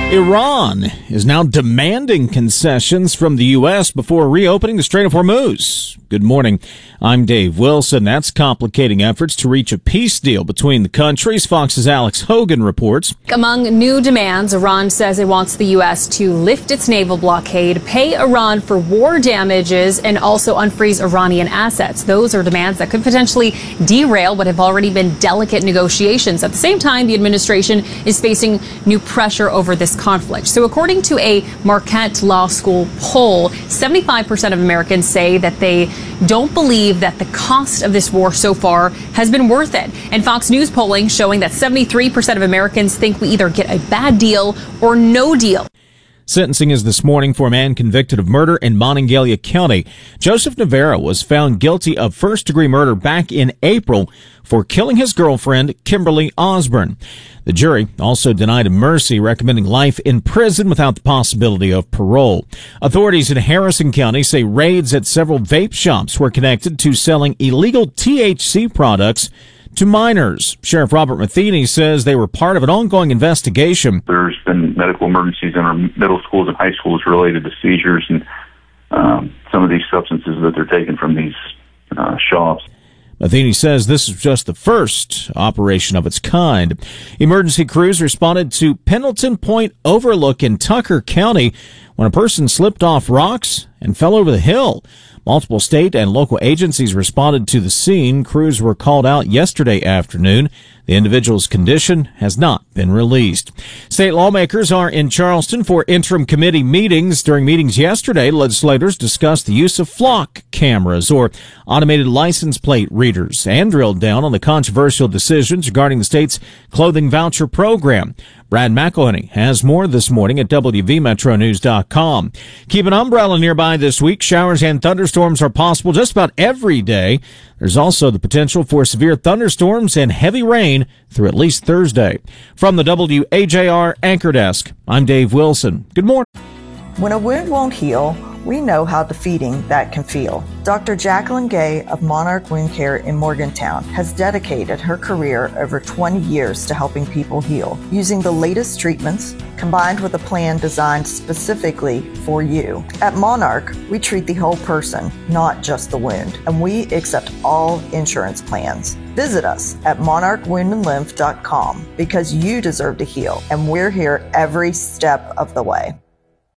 Iran is now demanding concessions from the U.S. before reopening the Strait of Hormuz. Good morning. I'm Dave Wilson. That's complicating efforts to reach a peace deal between the countries. Fox's Alex Hogan reports. Among new demands, Iran says it wants the U.S. to lift its naval blockade, pay Iran for war damages, and also unfreeze Iranian assets. Those are demands that could potentially derail what have already been delicate negotiations. At the same time, the administration is facing new pressure over this conflict. So according to a Marquette Law School poll, 75% of Americans say that they don't believe that the cost of this war so far has been worth it. And Fox News polling showing that 73% of Americans think we either get a bad deal or no deal. Sentencing is this morning for a man convicted of murder in Monongalia County. Joseph Navarro was found guilty of first-degree murder back in April for killing his girlfriend, Kimberly Osborne. The jury also denied him mercy, recommending life in prison without the possibility of parole. Authorities in Harrison County say raids at several vape shops were connected to selling illegal THC products to minors. Sheriff Robert Matheny says they were part of an ongoing investigation. There's been medical emergencies in our middle schools and high schools related to seizures and some of these substances that they're taking from these shops. Matheny says this is just the first operation of its kind. Emergency crews responded to Pendleton Point Overlook in Tucker County when a person slipped off rocks and fell over the hill. Multiple state and local agencies responded to the scene. Crews were called out yesterday afternoon. The individual's condition has not been released. State lawmakers are in Charleston for interim committee meetings. During meetings yesterday, legislators discussed the use of flock cameras or automated license plate readers and drilled down on the controversial decisions regarding the state's clothing voucher program. Brad McElhenney has more this morning at WVMetroNews.com. Keep an umbrella nearby this week. Showers and thunderstorms are possible just about every day. There's also the potential for severe thunderstorms and heavy rain through at least Thursday. From the WAJR Anchor Desk, I'm Dave Wilson. Good morning. When a wound won't heal, we know how defeating that can feel. Dr. Jacqueline Gay of Monarch Wound Care in Morgantown has dedicated her career over 20 years to helping people heal, using the latest treatments combined with a plan designed specifically for you. At Monarch, we treat the whole person, not just the wound, and we accept all insurance plans. Visit us at monarchwoundandlymph.com because you deserve to heal, and we're here every step of the way.